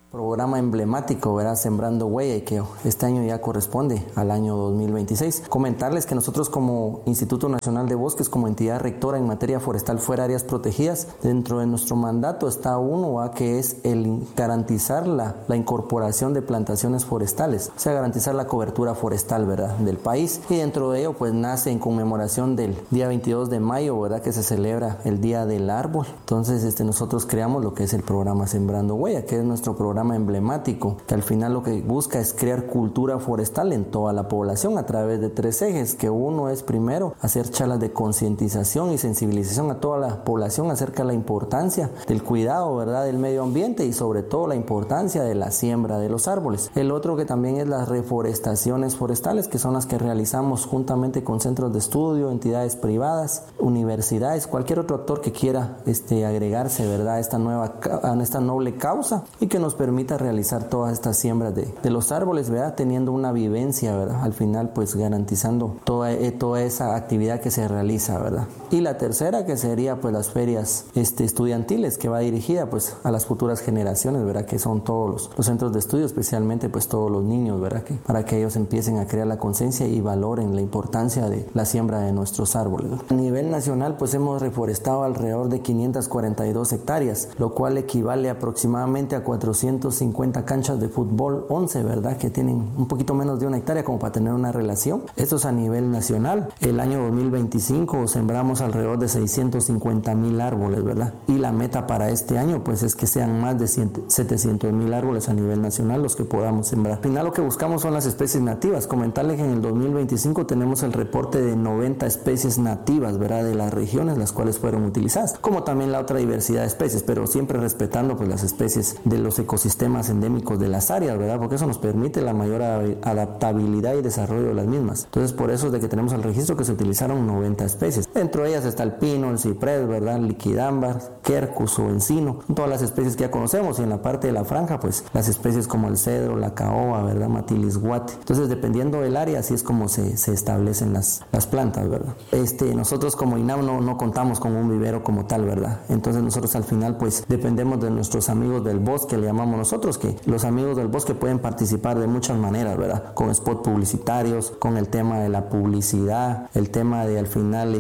Programa emblemático, ¿verdad? Sembrando Huella, y que este año ya corresponde al año 2026. Comentarles que nosotros como Instituto Nacional de Bosques, como entidad rectora en materia forestal fuera áreas protegidas, dentro de nuestro mandato está uno, que es el garantizar la incorporación de plantaciones forestales, o sea, garantizar la cobertura forestal, ¿verdad?, del país. Y dentro de ello, pues nace en conmemoración del día 22 de mayo, ¿verdad?, que se celebra el Día del Árbol. Entonces, nosotros creamos lo que es el programa Sembrando Huella, que es nuestro programa emblemático, que al final lo que busca es crear cultura forestal en toda la población a través de 3 ejes, que uno es primero hacer charlas de concientización y sensibilización a toda la población acerca de la importancia del cuidado, ¿verdad?, del medio ambiente y sobre todo la importancia de la siembra de los árboles. El otro que también es las reforestaciones forestales, que son las que realizamos juntamente con centros de estudio, entidades privadas, universidades, cualquier otro actor que quiera agregarse, ¿verdad?, a esta noble causa, y que nos permita realizar todas estas siembras de los árboles, ¿verdad?, teniendo una vivencia, ¿verdad?, al final pues garantizando toda esa actividad que se realiza, ¿verdad? Y la tercera, que sería pues las ferias estudiantiles, que va dirigida pues a las futuras generaciones, ¿verdad?, que son todos los centros de estudio, especialmente pues todos los niños, ¿verdad?, que para que ellos empiecen a crear la conciencia y valoren la importancia de la siembra de nuestros árboles, ¿verdad? A nivel nacional pues hemos reforestado alrededor de 542 hectáreas, lo cual equivale aproximadamente a 450 canchas de fútbol 11, ¿verdad?, que tienen un poquito menos de 1 hectárea, como para tener una relación. Esto es a nivel nacional. El año 2025 sembramos alrededor de 650,000 árboles, ¿verdad? Y la meta para este año pues es que sean más de 700,000 árboles a nivel nacional los que podamos sembrar. Al final lo que buscamos son las especies nativas. Comentarles que en el 2025 tenemos el reporte de 90 especies nativas, ¿verdad?, de las regiones las cuales fueron utilizadas, como también la otra diversidad de especies, pero siempre respetando pues las especies de los ecosistemas endémicos de las áreas, ¿verdad?, porque eso nos permite la mayor adaptabilidad y desarrollo de las mismas. Entonces, por eso es de que tenemos el registro que se utilizaron 90 especies. Dentro de ellas está el pino, el ciprés, ¿verdad?, liquidámbar, quercus o encino, todas las especies que ya conocemos, y en la parte de la franja, pues las especies como el cedro, la caoba, ¿verdad?, matilisguate. Entonces, dependiendo del área, así es como se establecen las plantas, ¿verdad? Nosotros como INAH no contamos con un vivero como tal, ¿verdad? Entonces, nosotros al final, pues, dependemos de nuestros amigos del bosque, le llamamos nosotros, que los amigos del bosque pueden participar de muchas maneras, ¿verdad?, con spots publicitarios, con el tema de la publicidad, el tema de al final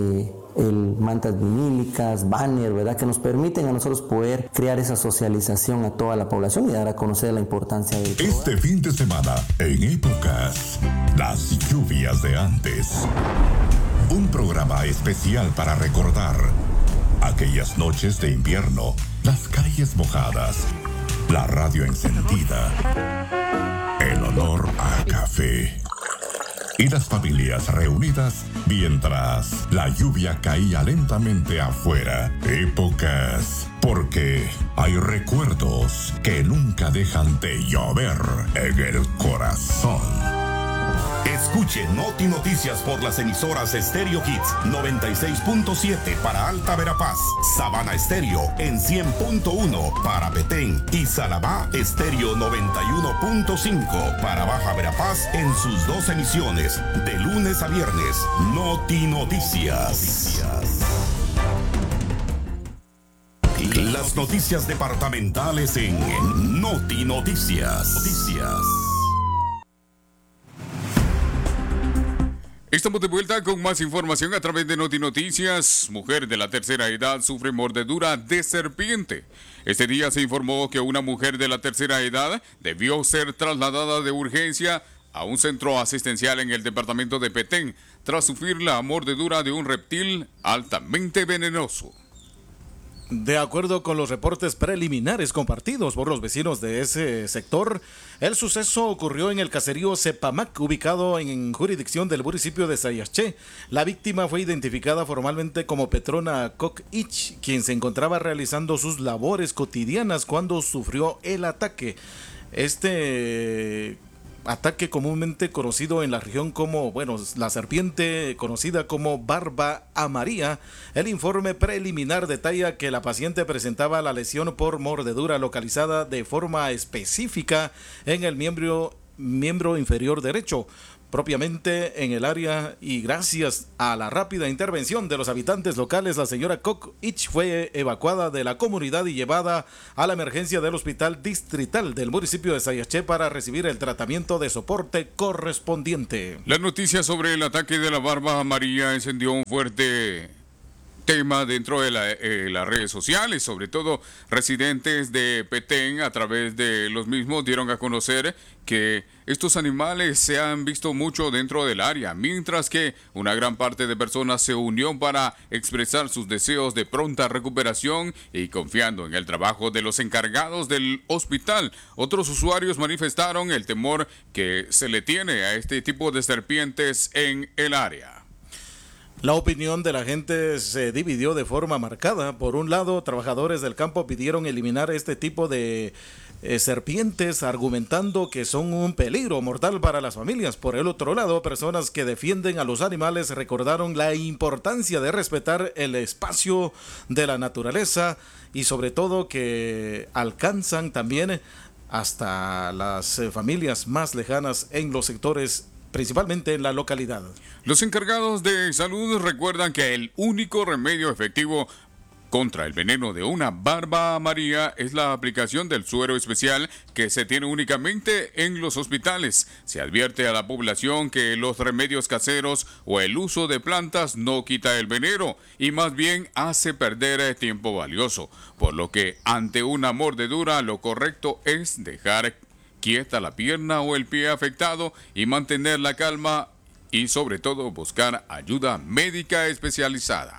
el mantas vinílicas, banner, ¿verdad?, que nos permiten a nosotros poder crear esa socialización a toda la población y dar a conocer la importancia del programa. Este fin de semana, en Épocas, las lluvias de antes. Un programa especial para recordar aquellas noches de invierno, las calles mojadas, la radio encendida, el olor a café y las familias reunidas mientras la lluvia caía lentamente afuera. Épocas, porque hay recuerdos que nunca dejan de llover en el corazón. Escuche Noti Noticias por las emisoras Stereo Hits 96.7 para Alta Verapaz, Sabana Estéreo en 100.1 para Petén y Salabá Estéreo 91.5 para Baja Verapaz en sus 2 emisiones de lunes a viernes. Noti Noticias. Las noticias departamentales en Noti Noticias. Estamos de vuelta con más información a través de Noti Noticias. Mujer de la tercera edad sufre mordedura de serpiente. Este día se informó que una mujer de la tercera edad debió ser trasladada de urgencia a un centro asistencial en el departamento de Petén tras sufrir la mordedura de un reptil altamente venenoso. De acuerdo con los reportes preliminares compartidos por los vecinos de ese sector, el suceso ocurrió en el caserío Cepamac, ubicado en jurisdicción del municipio de Sayaché. La víctima fue identificada formalmente como Petrona Koch-Ich, quien se encontraba realizando sus labores cotidianas cuando sufrió el ataque. Este ataque comúnmente conocido en la región como, la serpiente conocida como barba amarilla. El informe preliminar detalla que la paciente presentaba la lesión por mordedura localizada de forma específica en el miembro inferior derecho. propiamente en el área, y gracias a la rápida intervención de los habitantes locales, la señora Koch Ich fue evacuada de la comunidad y llevada a la emergencia del hospital distrital del municipio de Sayaché para recibir el tratamiento de soporte correspondiente. La noticia sobre el ataque de la Barba María encendió un fuerte tema dentro de las redes sociales. Sobre todo residentes de Petén, a través de los mismos, dieron a conocer que estos animales se han visto mucho dentro del área, mientras que una gran parte de personas se unió para expresar sus deseos de pronta recuperación y confiando en el trabajo de los encargados del hospital. Otros usuarios manifestaron el temor que se le tiene a este tipo de serpientes en el área. La opinión de la gente se dividió de forma marcada. Por un lado, trabajadores del campo pidieron eliminar este tipo de serpientes, argumentando que son un peligro mortal para las familias. Por el otro lado, personas que defienden a los animales recordaron la importancia de respetar el espacio de la naturaleza y sobre todo que alcanzan también hasta las familias más lejanas en los sectores, principalmente en la localidad. Los encargados de salud recuerdan que el único remedio efectivo contra el veneno de una barba amarilla es la aplicación del suero especial que se tiene únicamente en los hospitales. Se advierte a la población que los remedios caseros o el uso de plantas no quita el veneno y más bien hace perder tiempo valioso, por lo que ante una mordedura lo correcto es dejar quieta la pierna o el pie afectado y mantener la calma y sobre todo buscar ayuda médica especializada.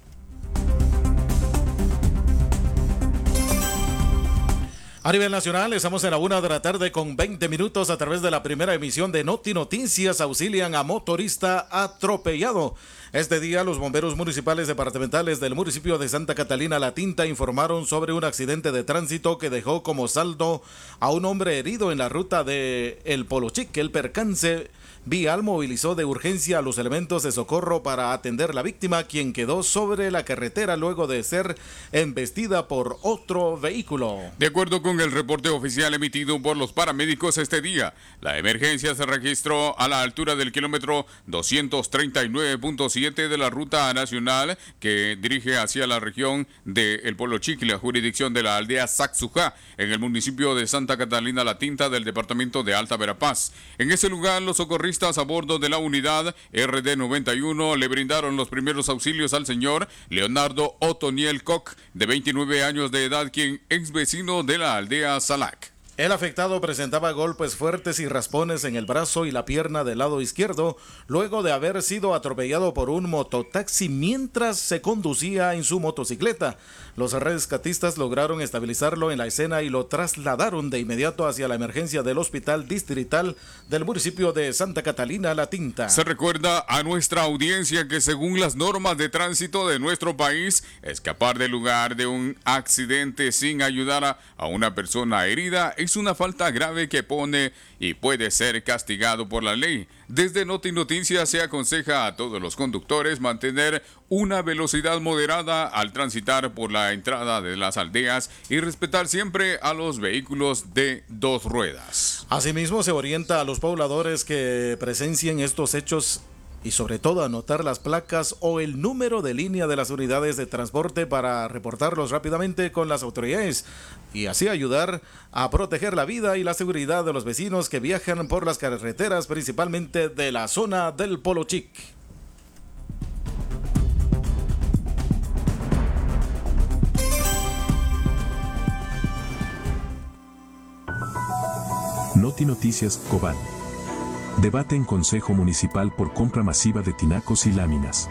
A nivel nacional, estamos en la 1 de la tarde con 20 minutos a través de la primera emisión de Noti Noticias. Auxilian a motorista atropellado. Este día, los bomberos municipales departamentales del municipio de Santa Catalina La Tinta informaron sobre un accidente de tránsito que dejó como saldo a un hombre herido en la ruta de El Polochic. El percance vial movilizó de urgencia a los elementos de socorro para atender a la víctima, quien quedó sobre la carretera luego de ser embestida por otro vehículo. De acuerdo con el reporte oficial emitido por los paramédicos este día, la emergencia se registró a la altura del kilómetro 239.7 de la ruta nacional que dirige hacia la región de El Polochic y la jurisdicción de la aldea Sacsujá, en el municipio de Santa Catalina La Tinta del departamento de Alta Verapaz. En ese lugar, los socorristas a bordo de la unidad RD91 le brindaron los primeros auxilios al señor Leonardo Otoniel Koch, de 29 años de edad, quien es vecino de la aldea Salac. El afectado presentaba golpes fuertes y raspones en el brazo y la pierna del lado izquierdo, luego de haber sido atropellado por un mototaxi mientras se conducía en su motocicleta. Los rescatistas lograron estabilizarlo en la escena y lo trasladaron de inmediato hacia la emergencia del hospital distrital del municipio de Santa Catalina La Tinta. Se recuerda a nuestra audiencia que según las normas de tránsito de nuestro país, escapar del lugar de un accidente sin ayudar a una persona herida es una falta grave que pone y puede ser castigado por la ley. Desde Noti Noticias se aconseja a todos los conductores mantener una velocidad moderada al transitar por la entrada de las aldeas y respetar siempre a los vehículos de dos ruedas. Asimismo, se orienta a los pobladores que presencien estos hechos y sobre todo anotar las placas o el número de línea de las unidades de transporte para reportarlos rápidamente con las autoridades y así ayudar a proteger la vida y la seguridad de los vecinos que viajan por las carreteras, principalmente de la zona del Polochic. Noti Noticias Cobán. Debate en Consejo Municipal por compra masiva de tinacos y láminas.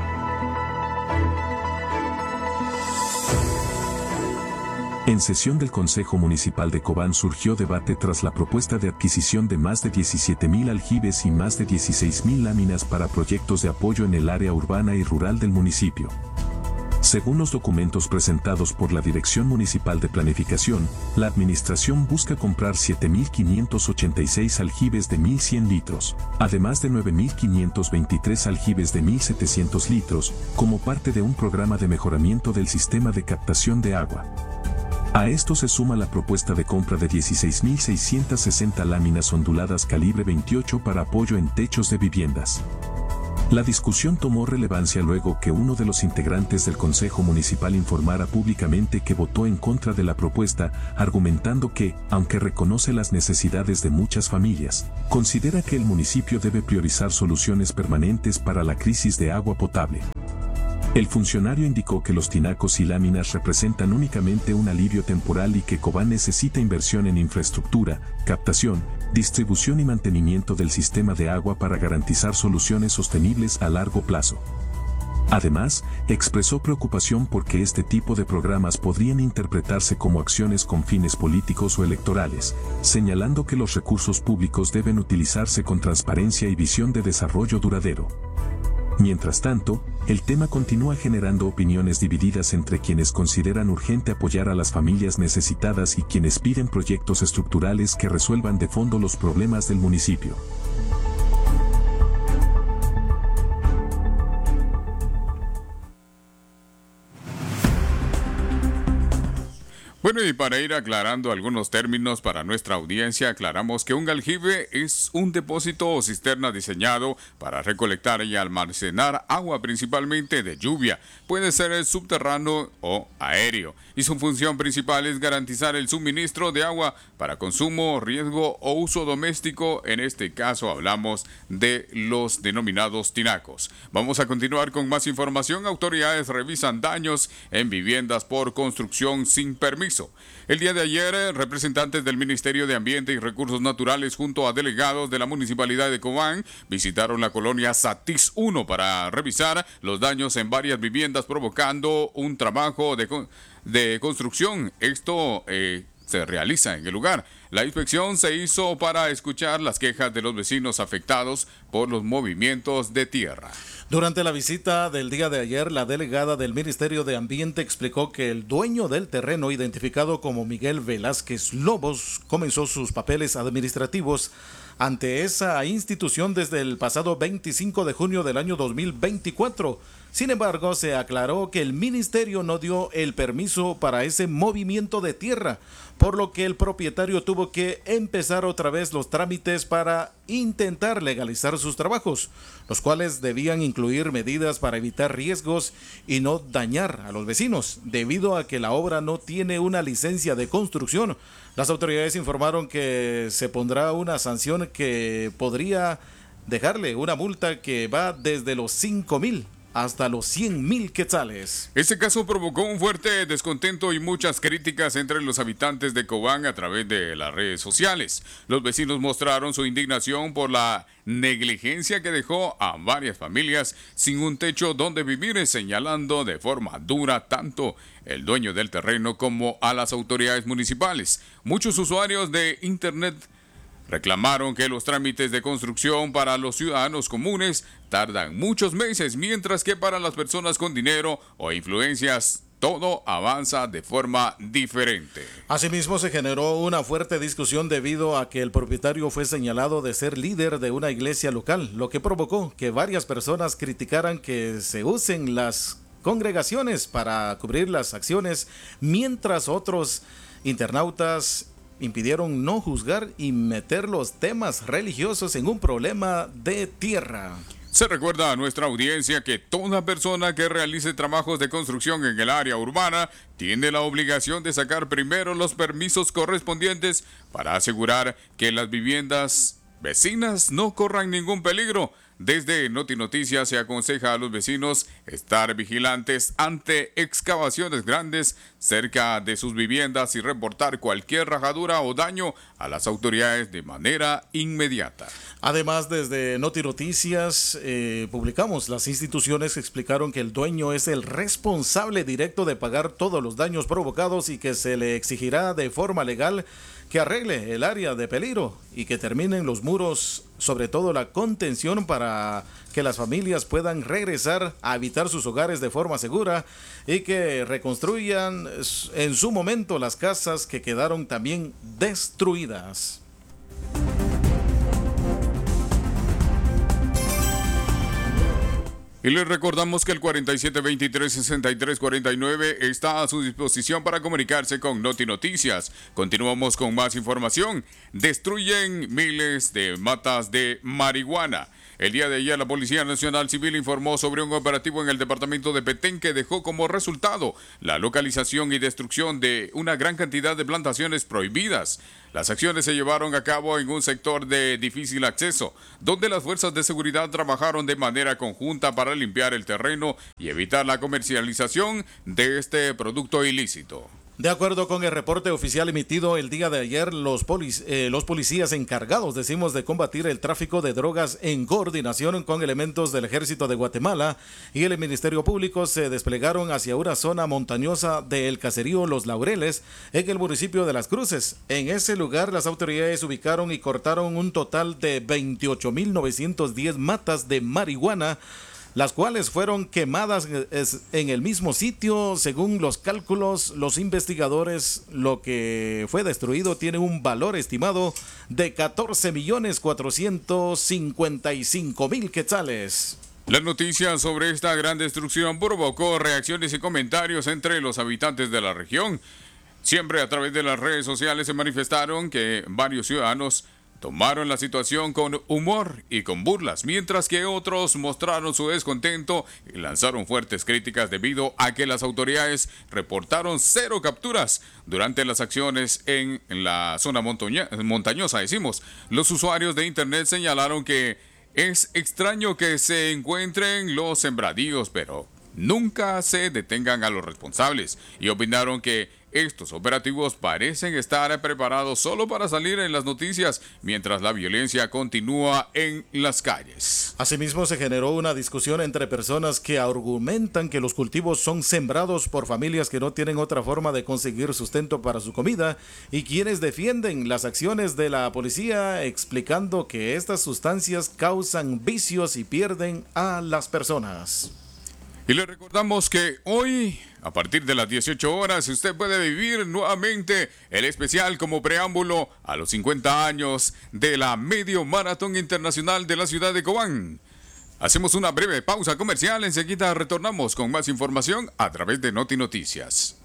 En sesión del Consejo Municipal de Cobán surgió debate tras la propuesta de adquisición de más de 17,000 aljibes y más de 16,000 láminas para proyectos de apoyo en el área urbana y rural del municipio. Según los documentos presentados por la Dirección Municipal de Planificación, la administración busca comprar 7,586 aljibes de 1,100 litros, además de 9,523 aljibes de 1,700 litros, como parte de un programa de mejoramiento del sistema de captación de agua. A esto se suma la propuesta de compra de 16.660 láminas onduladas calibre 28 para apoyo en techos de viviendas. La discusión tomó relevancia luego que uno de los integrantes del Consejo Municipal informara públicamente que votó en contra de la propuesta, argumentando que, aunque reconoce las necesidades de muchas familias, considera que el municipio debe priorizar soluciones permanentes para la crisis de agua potable. El funcionario indicó que los tinacos y láminas representan únicamente un alivio temporal y que Cobán necesita inversión en infraestructura, captación, distribución y mantenimiento del sistema de agua para garantizar soluciones sostenibles a largo plazo. Además, expresó preocupación porque este tipo de programas podrían interpretarse como acciones con fines políticos o electorales, señalando que los recursos públicos deben utilizarse con transparencia y visión de desarrollo duradero. Mientras tanto, el tema continúa generando opiniones divididas entre quienes consideran urgente apoyar a las familias necesitadas y quienes piden proyectos estructurales que resuelvan de fondo los problemas del municipio. Bueno, y para ir aclarando algunos términos para nuestra audiencia, aclaramos que un aljibe es un depósito o cisterna diseñado para recolectar y almacenar agua principalmente de lluvia. Puede ser subterráneo o aéreo. Y su función principal es garantizar el suministro de agua para consumo, riesgo o uso doméstico. En este caso hablamos de los denominados tinacos. Vamos a continuar con más información. Autoridades revisan daños en viviendas por construcción sin permiso. El día de ayer, representantes del Ministerio de Ambiente y Recursos Naturales junto a delegados de la Municipalidad de Cobán visitaron la colonia Satiz 1 para revisar los daños en varias viviendas provocando un trabajo de construcción. Esto se realiza en el lugar. La inspección se hizo para escuchar las quejas de los vecinos afectados por los movimientos de tierra. Durante la visita del día de ayer, la delegada del Ministerio de Ambiente explicó que el dueño del terreno, identificado como Miguel Velázquez Lobos, comenzó sus papeles administrativos ante esa institución desde el pasado 25 de junio del año 2024. Sin embargo, se aclaró que el ministerio no dio el permiso para ese movimiento de tierra, por lo que el propietario tuvo que empezar otra vez los trámites para intentar legalizar sus trabajos, los cuales debían incluir medidas para evitar riesgos y no dañar a los vecinos, debido a que la obra no tiene una licencia de construcción. Las autoridades informaron que se pondrá una sanción que podría dejarle una multa que va desde los 5,000 hasta los 100,000 quetzales. Este caso provocó un fuerte descontento y muchas críticas entre los habitantes de Cobán a través de las redes sociales. Los vecinos mostraron su indignación por la negligencia que dejó a varias familias sin un techo donde vivir, señalando de forma dura tanto el dueño del terreno como a las autoridades municipales. Muchos usuarios de internet reclamaron que los trámites de construcción para los ciudadanos comunes tardan muchos meses, mientras que para las personas con dinero o influencias todo avanza de forma diferente. Asimismo, se generó una fuerte discusión debido a que el propietario fue señalado de ser líder de una iglesia local, lo que provocó que varias personas criticaran que se usen las congregaciones para cubrir las acciones, mientras otros internautas impidieron no juzgar y meter los temas religiosos en un problema de tierra. Se recuerda a nuestra audiencia que toda persona que realice trabajos de construcción en el área urbana tiene la obligación de sacar primero los permisos correspondientes para asegurar que las viviendas vecinas no corran ningún peligro. Desde Notinoticias se aconseja a los vecinos estar vigilantes ante excavaciones grandes cerca de sus viviendas y reportar cualquier rajadura o daño a las autoridades de manera inmediata. Además, desde Notinoticias publicamos las instituciones que explicaron que el dueño es el responsable directo de pagar todos los daños provocados y que se le exigirá de forma legal que arregle el área de peligro y que terminen los muros, sobre todo la contención, para que las familias puedan regresar a habitar sus hogares de forma segura y que reconstruyan en su momento las casas que quedaron también destruidas. Y les recordamos que el 4723-6349 está a su disposición para comunicarse con Noti Noticias. Continuamos con más información. Destruyen miles de matas de marihuana. El día de ayer la Policía Nacional Civil informó sobre un operativo en el departamento de Petén que dejó como resultado la localización y destrucción de una gran cantidad de plantaciones prohibidas. Las acciones se llevaron a cabo en un sector de difícil acceso, donde las fuerzas de seguridad trabajaron de manera conjunta para limpiar el terreno y evitar la comercialización de este producto ilícito. De acuerdo con el reporte oficial emitido el día de ayer, los policías encargados, de combatir el tráfico de drogas en coordinación con elementos del Ejército de Guatemala y el Ministerio Público se desplegaron hacia una zona montañosa del caserío Los Laureles en el municipio de Las Cruces. En ese lugar las autoridades ubicaron y cortaron un total de 28.910 matas de marihuana, las cuales fueron quemadas en el mismo sitio. Según los cálculos, los investigadores, lo que fue destruido tiene un valor estimado de 14.455.000 quetzales. La noticia sobre esta gran destrucción provocó reacciones y comentarios entre los habitantes de la región. Siempre a través de las redes sociales se manifestaron que varios ciudadanos tomaron la situación con humor y con burlas, mientras que otros mostraron su descontento y lanzaron fuertes críticas debido a que las autoridades reportaron 0 capturas durante las acciones en la zona montañosa. Los usuarios de internet señalaron que es extraño que se encuentren los sembradíos, pero nunca se detengan a los responsables, y opinaron que estos operativos parecen estar preparados solo para salir en las noticias mientras la violencia continúa en las calles. Asimismo, se generó una discusión entre personas que argumentan que los cultivos son sembrados por familias que no tienen otra forma de conseguir sustento para su comida, y quienes defienden las acciones de la policía explicando que estas sustancias causan vicios y pierden a las personas. Y le recordamos que hoy, a partir de las 18 horas, usted puede vivir nuevamente el especial como preámbulo a los 50 años de la Medio Maratón Internacional de la ciudad de Cobán. Hacemos una breve pausa comercial, enseguida retornamos con más información a través de Noti Noticias.